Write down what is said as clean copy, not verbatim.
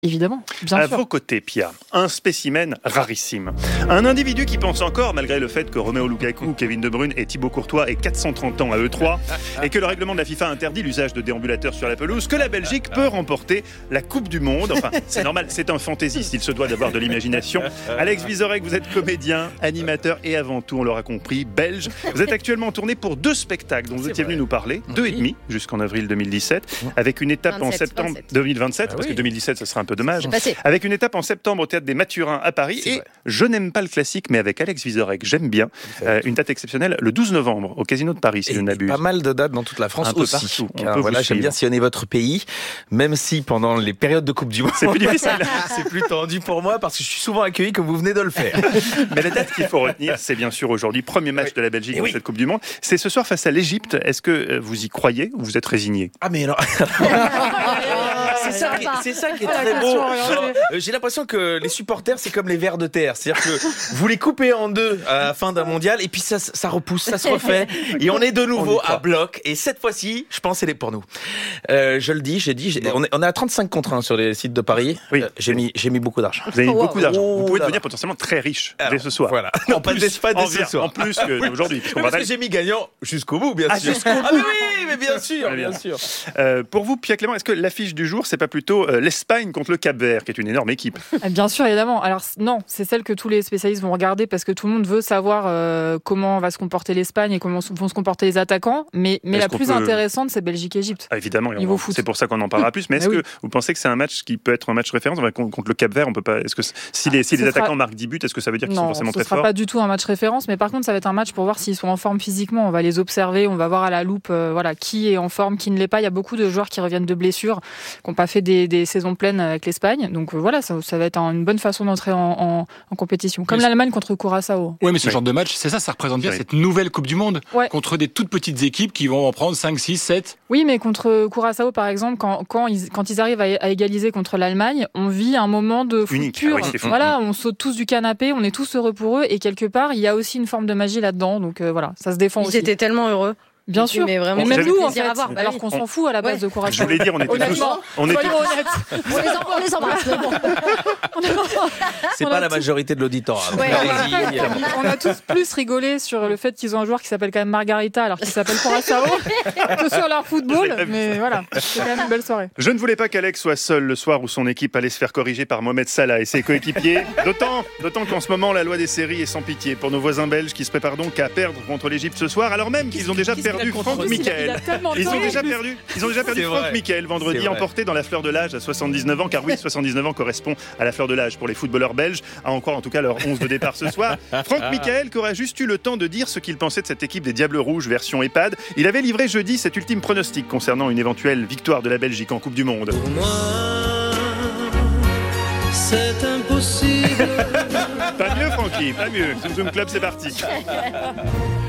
Évidemment, bien sûr. À sûr. vos côtés, Pia, un spécimen rarissime. Un individu qui pense encore, malgré le fait que Romelu Lukaku, Kevin De Bruyne et Thibaut Courtois aient 430 ans à eux trois, et que le règlement de la FIFA interdit l'usage de déambulateurs sur la pelouse, que la Belgique peut remporter la Coupe du Monde. Enfin, c'est normal, c'est un fantaisiste, il se doit d'avoir de l'imagination. Alex Vizorek, vous êtes comédien, animateur et avant tout, on l'aura compris, belge. Vous êtes actuellement en tournée pour 2 spectacles dont vous étiez venu nous parler, 2 et demi jusqu'en avril 2017, avec une étape en septembre 2027, parce que 2017, ça sera un peu dommage. Avec une étape en septembre au Théâtre des Mathurins à Paris. Et je n'aime pas le classique, mais avec Alex Vizorek, j'aime bien. Une date exceptionnelle, le 12 novembre, au Casino de Paris, si je ne m'abuse. Pas mal de dates dans toute la France un peu aussi. Partout. Voilà, j'aime bien sillonner votre pays, même si pendant les périodes de Coupe du Monde, c'est plus difficile. C'est plus tendu pour moi, parce que je suis souvent accueilli comme vous venez de le faire. Mais la date qu'il faut retenir, c'est bien sûr aujourd'hui, premier match de la Belgique dans cette Coupe du Monde. C'est ce soir face à l'Égypte. Est-ce que vous y croyez ou vous êtes résigné? Ah mais non. C'est ça qui est très beau. J'ai l'impression que les supporters, c'est comme les vers de terre. C'est-à-dire que vous les coupez en deux à la fin d'un mondial et puis ça repousse, ça se refait. Et on est de nouveau à bloc. Et cette fois-ci, je pense, elle est pour nous. Je le dis, on est à 35 contre 1 sur les sites de Paris. Oui. J'ai mis beaucoup d'argent. Vous avez mis beaucoup d'argent. Vous pouvez devenir potentiellement très riche dès ce soir. Voilà. Non, pas dès ce soir. En plus qu'aujourd'hui. Parce que j'ai mis gagnant jusqu'au bout, bien sûr. Ah mais oui, mais bien sûr. Pour vous, Pia Clément, est-ce que l'affiche du jour, c'est pas plutôt l'Espagne contre le Cap-Vert, qui est une énorme équipe? Bien sûr, évidemment. Alors non, c'est celle que tous les spécialistes vont regarder parce que tout le monde veut savoir comment va se comporter l'Espagne et comment vont se comporter les attaquants. Mais la plus intéressante, c'est Belgique-Égypte. Évidemment, foot. C'est pour ça qu'on en parlera plus. Mais est-ce que vous pensez que c'est un match qui peut être un match référence contre le Cap-Vert? On peut pas. Est-ce que si les attaquants marquent 10 buts, est-ce que ça veut dire qu'ils sont forcément très forts? Non, ce sera pas du tout un match référence. Mais par contre, ça va être un match pour voir s'ils sont en forme physiquement. On va les observer, on va voir à la loupe, qui est en forme, qui ne l'est pas. Il y a beaucoup de joueurs qui reviennent de blessures, qui n'ont pas fait des saisons pleines avec l'Espagne. Donc ça va être une bonne façon d'entrer en compétition. Comme l'Allemagne contre Curaçao. Oui, mais ce genre de match, c'est ça représente bien cette nouvelle Coupe du Monde contre des toutes petites équipes qui vont en prendre 5, 6, 7. Oui, mais contre Curaçao, par exemple, quand ils arrivent à égaliser contre l'Allemagne, on vit un moment de foot unique. pur. Voilà, on saute tous du canapé, on est tous heureux pour eux, et quelque part, il y a aussi une forme de magie là-dedans. Donc ça se défend aussi. Ils étaient tellement heureux. Bien sûr, mais vraiment, même nous, en fait, avoir, alors qu'on s'en fout à la base de Curaçao. Je voulais dire, on était tous... On les embrasse. C'est pas la majorité de l'auditorat. On a tous plus rigolé sur le fait qu'ils ont un joueur qui s'appelle quand même Margarita alors qu'il s'appelle Curaçao que sur leur football. Mais voilà, c'est quand même une belle soirée. Je ne voulais pas qu'Alex soit seul le soir où son équipe allait se faire corriger par Mohamed Salah et ses coéquipiers. D'autant qu'en ce moment, la loi des séries est sans pitié pour nos voisins belges qui se préparent donc à perdre contre l'Égypte ce soir, alors même qu'ils ont déjà perdu Franck Michael. Ils ont déjà perdu Franck Michael vendredi, emporté dans la fleur de l'âge à 79 ans, car oui, 79 ans correspond à la fleur de l'âge pour les footballeurs belges, à encore en tout cas leur 11 de départ ce soir. Franck Michael qui aura juste eu le temps de dire ce qu'il pensait de cette équipe des Diables Rouges version EHPAD. Il avait livré jeudi cet ultime pronostic concernant une éventuelle victoire de la Belgique en Coupe du Monde. Pour moi, c'est impossible. Pas mieux, Francky, pas mieux. Zoom Zoom Club, c'est parti.